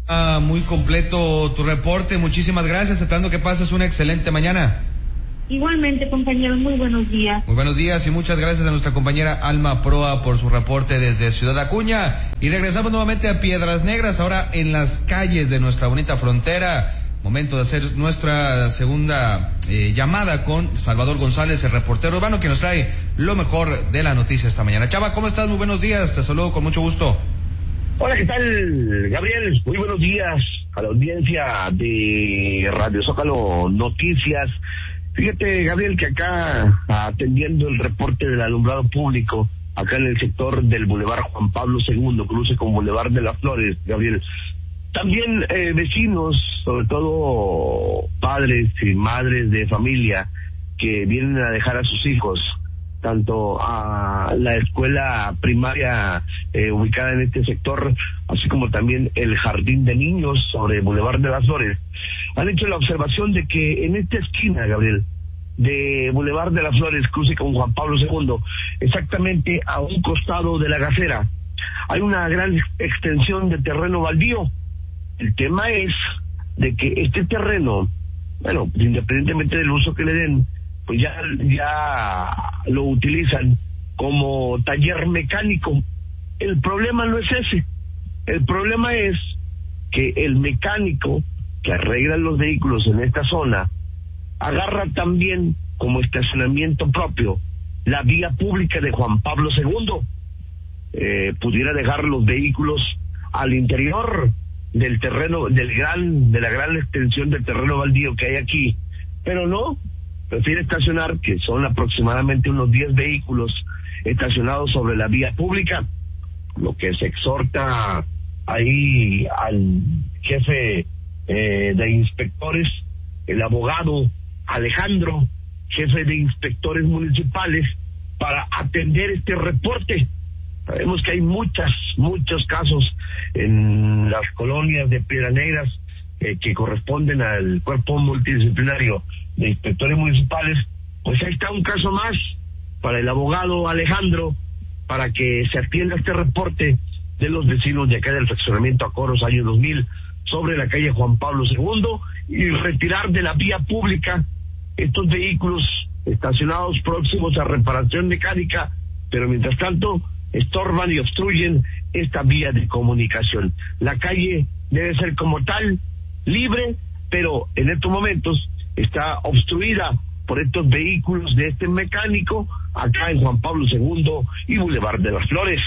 Muy completo tu reporte, muchísimas gracias, esperando que pases una excelente mañana. Igualmente, compañeros, muy buenos días. Muy buenos días y muchas gracias a nuestra compañera Alma Proa por su reporte desde Ciudad Acuña. Y regresamos nuevamente a Piedras Negras, ahora en las calles de nuestra bonita frontera. Momento de hacer nuestra segunda llamada con Salvador González, el reportero urbano, que nos trae lo mejor de la noticia esta mañana. Chava, ¿cómo estás? Muy buenos días, te saludo con mucho gusto. Hola, ¿qué tal, Gabriel? Muy buenos días a la audiencia de Radio Zócalo Noticias. Fíjate, Gabriel, que acá, atendiendo el reporte del alumbrado público, acá en el sector del Boulevard Juan Pablo II, cruce con Boulevard de las Flores, Gabriel, también vecinos, sobre todo padres y madres de familia, que vienen a dejar a sus hijos, tanto a la escuela primaria ubicada en este sector, así como también el jardín de niños sobre Boulevard de las Flores, han hecho la observación de que en esta esquina, Gabriel, de Boulevard de las Flores, cruce con Juan Pablo II, exactamente a un costado de la Gacera, hay una gran extensión de terreno baldío. El tema es de que este terreno, bueno, independientemente del uso que le den, pues ya lo utilizan como taller mecánico. El problema no es ese. El problema es que el mecánico que arregla los vehículos en esta zona agarra también como estacionamiento propio la vía pública de Juan Pablo II. Pudiera dejar los vehículos al interior del terreno, de la gran extensión del terreno baldío que hay aquí, pero no, prefiere estacionar, que son aproximadamente unos 10 vehículos estacionados sobre la vía pública, lo que se exhorta ahí al jefe de inspectores, el abogado Alejandro, jefe de inspectores municipales, para atender este reporte. Sabemos que hay muchos casos en las colonias de Piedras Negras que corresponden al cuerpo multidisciplinario de inspectores municipales. Pues ahí está un caso más para el abogado Alejandro, para que se atienda este reporte de los vecinos de acá del fraccionamiento Acoros año 2000 sobre la calle Juan Pablo II, y retirar de la vía pública estos vehículos estacionados próximos a reparación mecánica, pero mientras tanto estorban y obstruyen esta vía de comunicación. La calle debe ser como tal, libre, pero en estos momentos está obstruida por estos vehículos de este mecánico acá en Juan Pablo II y Boulevard de las Flores.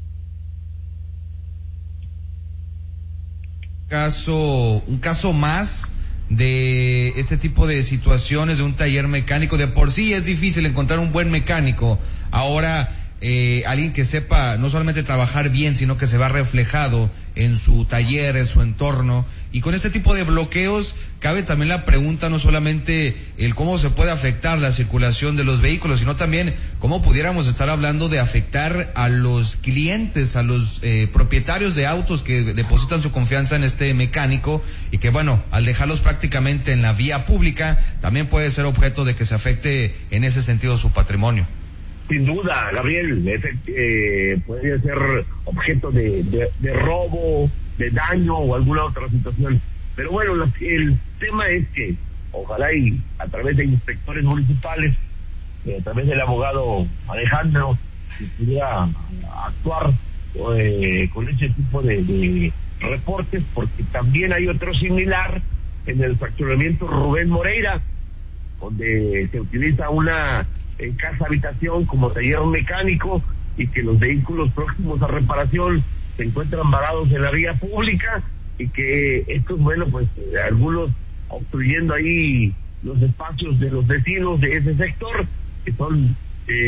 Un caso más de este tipo de situaciones de un taller mecánico. De por sí es difícil encontrar un buen mecánico. Ahora alguien que sepa no solamente trabajar bien, sino que se va reflejado en su taller, en su entorno. Y con este tipo de bloqueos cabe también la pregunta, no solamente el cómo se puede afectar la circulación de los vehículos, sino también cómo pudiéramos estar hablando de afectar a los clientes, a los propietarios de autos que depositan su confianza en este mecánico, y que bueno, al dejarlos prácticamente en la vía pública, también puede ser objeto de que se afecte en ese sentido su patrimonio. Sin duda, Gabriel, podría ser objeto de robo, de daño o alguna otra situación. Pero bueno, el tema es que ojalá y a través de inspectores municipales, a través del abogado Alejandro, se pudiera actuar con ese tipo de reportes, porque también hay otro similar en el fraccionamiento Rubén Moreira, donde se utiliza una casa habitación como taller mecánico, y que los vehículos próximos a reparación se encuentran varados en la vía pública, y que estos, bueno, pues algunos obstruyendo ahí los espacios de los vecinos de ese sector, que son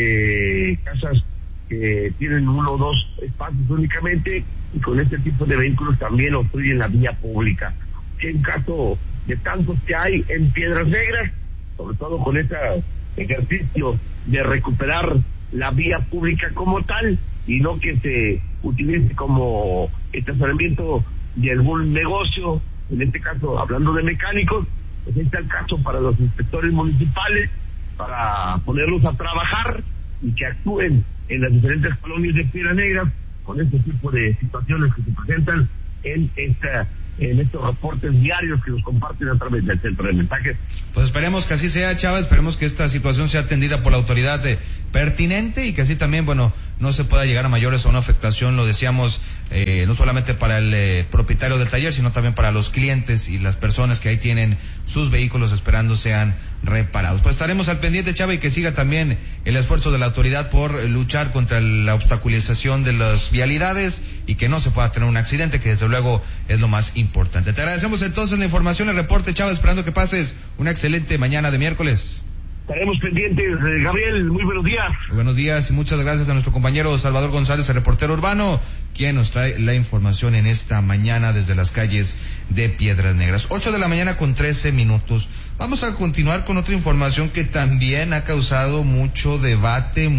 casas que tienen 1 o 2 espacios únicamente, y con este tipo de vehículos también obstruyen la vía pública. Que en caso de tantos que hay en Piedras Negras, sobre todo con este ejercicio de recuperar la vía pública como tal, y no que se utilice como estacionamiento de algún negocio, en este caso hablando de mecánicos. Pues ahí está el caso para los inspectores municipales, para ponerlos a trabajar y que actúen en las diferentes colonias de Piedras Negras con este tipo de situaciones que se presentan en esta en estos reportes diarios que nos comparten a través del centro de mensajes. Pues esperemos que así sea, Chava, esperemos que esta situación sea atendida por la autoridad pertinente y que así también, bueno, no se pueda llegar a mayores o una afectación, lo decíamos, no solamente para el propietario del taller, sino también para los clientes y las personas que ahí tienen sus vehículos esperando sean reparados. Pues estaremos al pendiente, Chava, y que siga también el esfuerzo de la autoridad por luchar contra la obstaculización de las vialidades y que no se pueda tener un accidente, que desde luego es lo más importante. Te agradecemos entonces la información, el reporte, Chava, esperando que pases una excelente mañana de miércoles. Estaremos pendientes, Gabriel, muy buenos días. Muy buenos días y muchas gracias a nuestro compañero Salvador González, el reportero urbano, quien nos trae la información en esta mañana desde las calles de Piedras Negras. 8:13 a.m. Vamos a continuar con otra información que también ha causado mucho debate,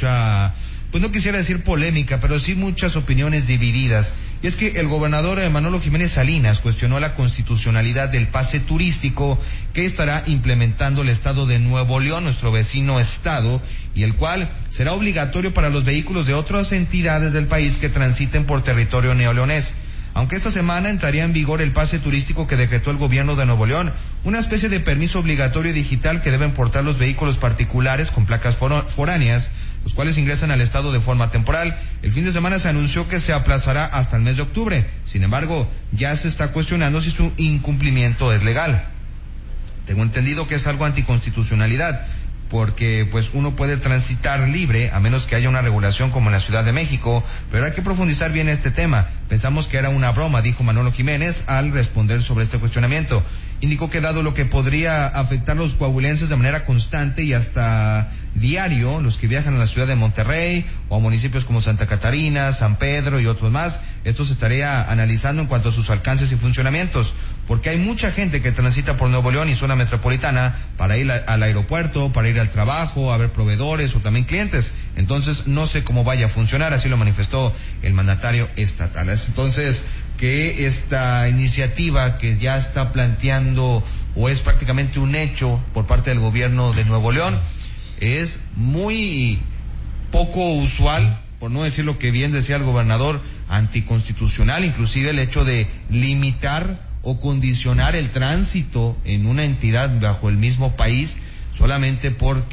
pues no quisiera decir polémica, pero sí muchas opiniones divididas. Y es que el gobernador Manolo Jiménez Salinas cuestionó la constitucionalidad del pase turístico que estará implementando el estado de Nuevo León, nuestro vecino estado, y el cual será obligatorio para los vehículos de otras entidades del país que transiten por territorio neoleonés. Aunque esta semana entraría en vigor el pase turístico que decretó el gobierno de Nuevo León, una especie de permiso obligatorio digital que deben portar los vehículos particulares con placas foráneas, los cuales ingresan al estado de forma temporal. El fin de semana se anunció que se aplazará hasta el mes de octubre. Sin embargo, ya se está cuestionando si su incumplimiento es legal. Tengo entendido que es algo anticonstitucionalidad, porque pues uno puede transitar libre a menos que haya una regulación como en la Ciudad de México, pero hay que profundizar bien este tema. Pensamos que era una broma, dijo Manolo Jiménez al responder sobre este cuestionamiento. Indicó que dado lo que podría afectar a los coahuilenses de manera constante y hasta diario, los que viajan a la ciudad de Monterrey o a municipios como Santa Catarina, San Pedro y otros más, esto se estaría analizando en cuanto a sus alcances y funcionamientos, porque hay mucha gente que transita por Nuevo León y zona metropolitana para ir al aeropuerto, para ir al trabajo, a ver proveedores o también clientes. Entonces no sé cómo vaya a funcionar, así lo manifestó el mandatario estatal. Entonces, que esta iniciativa que ya está planteando o es prácticamente un hecho por parte del gobierno de Nuevo León es muy poco usual, por no decir lo que bien decía el gobernador, anticonstitucional, inclusive el hecho de limitar o condicionar el tránsito en una entidad bajo el mismo país solamente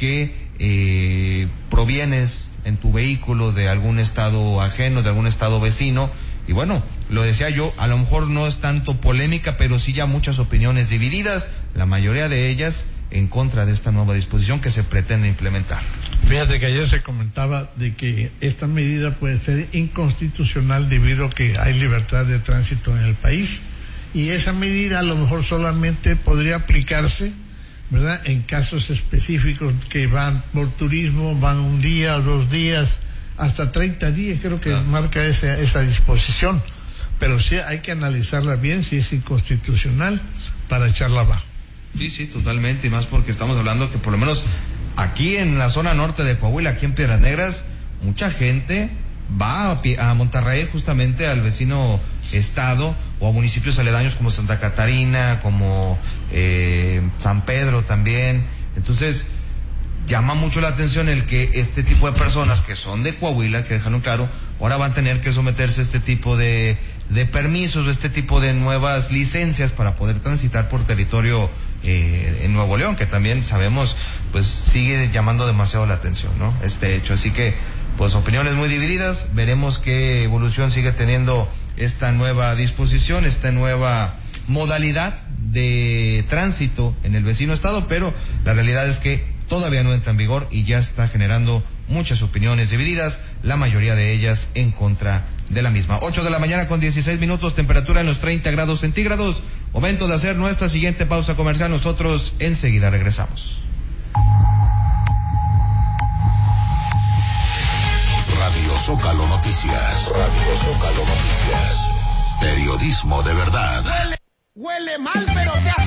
porque provienes en tu vehículo de algún estado ajeno, de algún estado vecino. Y bueno, lo decía yo, a lo mejor no es tanto polémica, pero sí ya muchas opiniones divididas, la mayoría de ellas en contra de esta nueva disposición que se pretende implementar. Fíjate que ayer se comentaba de que esta medida puede ser inconstitucional debido a que hay libertad de tránsito en el país, y esa medida a lo mejor solamente podría aplicarse, ¿verdad?, en casos específicos que van por turismo, van un día o 2 días, hasta 30 días creo que marca esa disposición, pero sí hay que analizarla bien si es inconstitucional para echarla abajo. Sí, totalmente, y más porque estamos hablando que por lo menos aquí en la zona norte de Coahuila, aquí en Piedras Negras, mucha gente va a Monterrey, justamente al vecino estado, o a municipios aledaños como Santa Catarina, como San Pedro también. Entonces llama mucho la atención el que este tipo de personas que son de Coahuila, que dejaron claro, ahora van a tener que someterse a este tipo de permisos, este tipo de nuevas licencias para poder transitar por territorio en Nuevo León, que también sabemos pues sigue llamando demasiado la atención, ¿no?, este hecho. Así que pues opiniones muy divididas, veremos qué evolución sigue teniendo esta nueva disposición, esta nueva modalidad de tránsito en el vecino estado, pero la realidad es que todavía no entra en vigor y ya está generando muchas opiniones divididas, la mayoría de ellas en contra de la misma. 8:16 a.m, temperatura en los 30 grados centígrados. Momento de hacer nuestra siguiente pausa comercial. Nosotros enseguida regresamos. Radio Zócalo Noticias. Radio Zócalo Noticias. Periodismo de verdad. Huele mal, pero te